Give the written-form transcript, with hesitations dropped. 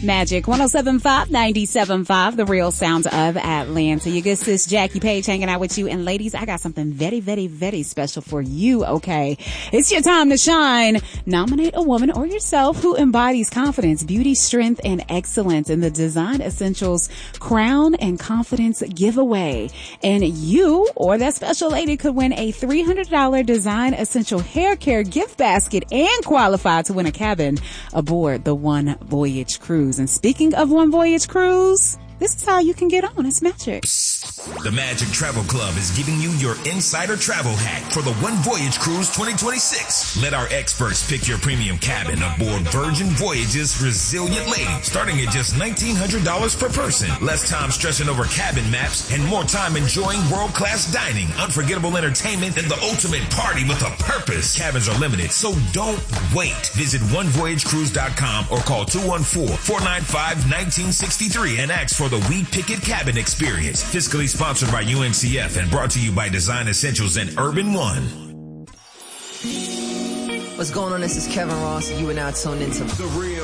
Magic 107.5, 97.5, the real sound of Atlanta. Your good sis Jackie Page hanging out with you. And ladies, I got something very, very, very special for you, okay? It's your time to shine. Nominate a woman or yourself who embodies confidence, beauty, strength, and excellence in the Design Essentials Crown and Confidence giveaway. And you or that special lady could win a $300 Design Essential hair care gift basket and qualify to win a cabin aboard the One Voyage Cruise. And speaking of One Voyage Cruise, this is how you can get on. It's Magic. The Magic Travel Club is giving you your insider travel hack for the One Voyage Cruise 2026. Let our experts pick your premium cabin aboard Virgin Voyages Resilient Lady, starting at just $1,900 per person. Less time stressing over cabin maps and more time enjoying world-class dining, unforgettable entertainment, and the ultimate party with a purpose. Cabins are limited, so don't wait. Visit onevoyagecruise.com or call 214-495-1963 and ask for the We Pick It Cabin experience. Fiscally sponsored by UNCF and brought to you by Design Essentials and Urban One. What's going on? This is Kevin Ross, and you are now tuned into The Real.